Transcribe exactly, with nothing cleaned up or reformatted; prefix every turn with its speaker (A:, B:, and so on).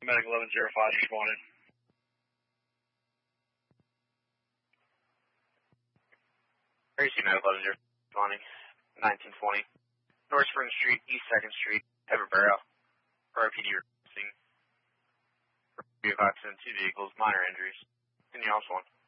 A: Medic eleven zero five responded.
B: R C Medic eleven zero responding. nineteen twenty. North Spring Street, East second Street, Heavy Barrel. R P D requesting. Review of accident, two vehicles, minor injuries. Continue on one.